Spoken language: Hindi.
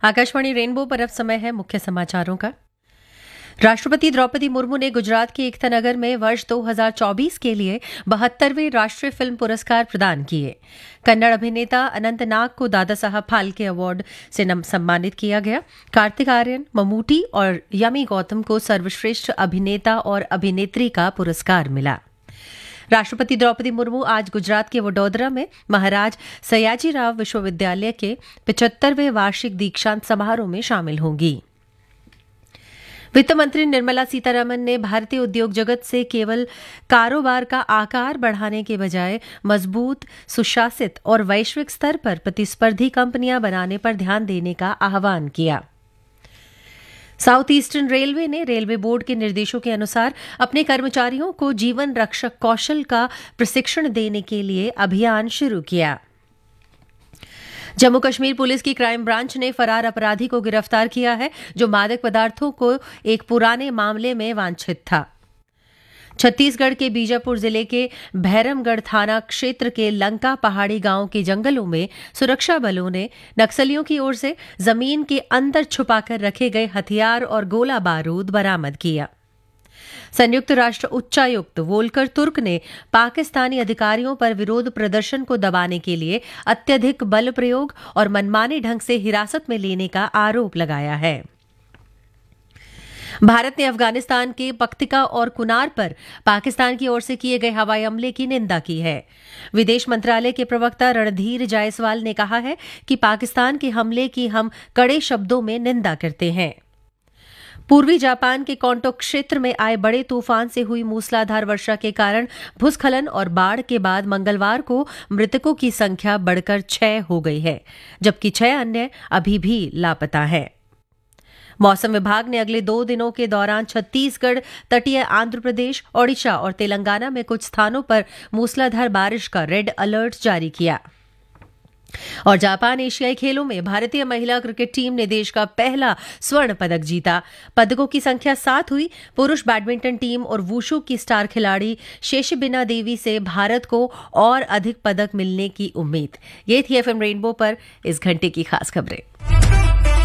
आकाशवाणी रेनबो पर अब समय है मुख्य समाचारों का। राष्ट्रपति द्रौपदी मुर्मू ने गुजरात के एकता नगर में वर्ष 2024 के लिए 72वें राष्ट्रीय फिल्म पुरस्कार प्रदान किए। कन्नड़ अभिनेता अनंत नाग को दादा साहब फाल्के अवार्ड से सम्मानित किया गया। कार्तिक आर्यन, ममूटी और यमी गौतम को सर्वश्रेष्ठ अभिनेता और अभिनेत्री का पुरस्कार मिला। राष्ट्रपति द्रौपदी मुर्मू आज गुजरात के वडोदरा में महाराज सयाजीराव विश्वविद्यालय के 75वें वार्षिक दीक्षांत समारोह में शामिल होंगी। वित्त मंत्री निर्मला सीतारमण ने भारतीय उद्योग जगत से केवल कारोबार का आकार बढ़ाने के बजाय मजबूत, सुशासित और वैश्विक स्तर पर प्रतिस्पर्धी कंपनियां बनाने पर ध्यान देने का आह्वान किया। साउथ ईस्टर्न रेलवे ने रेलवे बोर्ड के निर्देशों के अनुसार अपने कर्मचारियों को जीवन रक्षक कौशल का प्रशिक्षण देने के लिए अभियान शुरू किया। जम्मू कश्मीर पुलिस की क्राइम ब्रांच ने फरार अपराधी को गिरफ्तार किया है, जो मादक पदार्थों को एक पुराने मामले में वांछित था। छत्तीसगढ़ के बीजापुर जिले के भैरमगढ़ थाना क्षेत्र के लंका पहाड़ी गांव के जंगलों में सुरक्षा बलों ने नक्सलियों की ओर से जमीन के अंदर छुपाकर रखे गए हथियार और गोला बारूद बरामद किया। संयुक्त राष्ट्र उच्चायुक्त वोल्कर तुर्क ने पाकिस्तानी अधिकारियों पर विरोध प्रदर्शन को दबाने के लिए अत्यधिक बल प्रयोग और मनमाने ढंग से हिरासत में लेने का आरोप लगाया है। भारत ने अफगानिस्तान के पख्तिका और कुनार पर पाकिस्तान की ओर से किए गए हवाई हमले की निंदा की है। विदेश मंत्रालय के प्रवक्ता रणधीर जायसवाल ने कहा है कि पाकिस्तान के हमले की हम कड़े शब्दों में निंदा करते हैं। पूर्वी जापान के कोंटो क्षेत्र में आए बड़े तूफान से हुई मूसलाधार वर्षा के कारण भूस्खलन और बाढ़ के बाद मंगलवार को मृतकों की संख्या बढ़कर 6 हो गई है, जबकि 6 अन्य अभी भी लापता हैं। मौसम विभाग ने अगले 2 दिनों के दौरान छत्तीसगढ़, तटीय आंध्र प्रदेश, ओडिशा और तेलंगाना में कुछ स्थानों पर मूसलाधार बारिश का रेड अलर्ट जारी किया। और जापान एशियाई खेलों में भारतीय महिला क्रिकेट टीम ने देश का पहला स्वर्ण पदक जीता। पदकों की संख्या 7 हुई। पुरुष बैडमिंटन टीम और वुशु की स्टार खिलाड़ी शेषबिना देवी से भारत को और अधिक पदक मिलने की उम्मीद। ये थी एफएम रेनबो पर इस घंटे की खास खबरें।